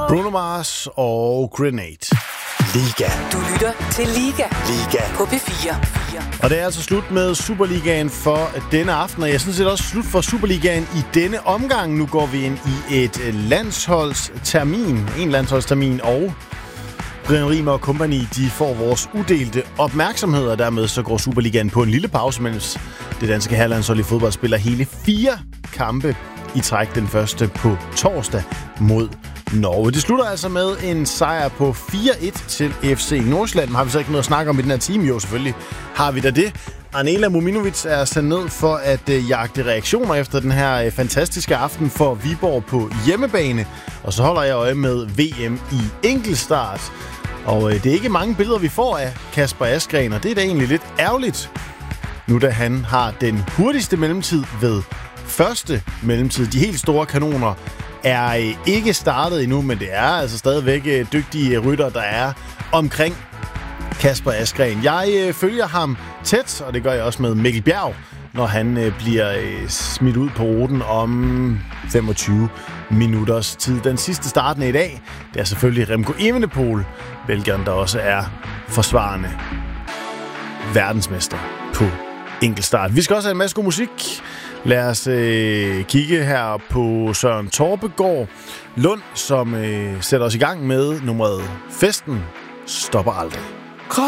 Bruno Mars og Grenade. Liga. Du lytter til Liga. Liga. På P4. Og det er altså slut med Superligaen for denne aften, og jeg synes, det er også slut for Superligaen i denne omgang. Nu går vi ind i et landsholdstermin, og Brian Riemer og company, de får vores udelte opmærksomhed, og dermed så går Superligaen på en lille pause, mens det danske herrelandshold i fodbold spiller hele 4 kampe i træk. Den første på torsdag mod Norge. Det slutter altså med en sejr på 4-1 til FC Nordsjælland. Har vi så ikke noget at snakke om i den her time? Jo, selvfølgelig har vi da det. Arnela Muminovic er sendt ned for at jagte reaktioner efter den her fantastiske aften for Viborg på hjemmebane. Og så holder jeg øje med VM i enkeltstart. Og det er ikke mange billeder, vi får af Kasper Asgreen, og det er da egentlig lidt ærgerligt, nu da han har den hurtigste mellemtid ved første mellemtid. De helt store kanoner er ikke startet endnu, men det er altså stadigvæk dygtige rytter, der er omkring Kasper Asgreen. Jeg følger ham tæt, og det gør jeg også med Mikkel Bjerg, når han bliver smidt ud på ruten om 25 minutters tid. Den sidste startende i dag, det er selvfølgelig Remco Evenepoel, belgieren, der også er forsvarende verdensmester på enkeltstart. Vi skal også have en masse god musik. Lad os kigge her på Søren Torpegaard Lund, som sætter os i gang med nummeret Festen stopper aldrig.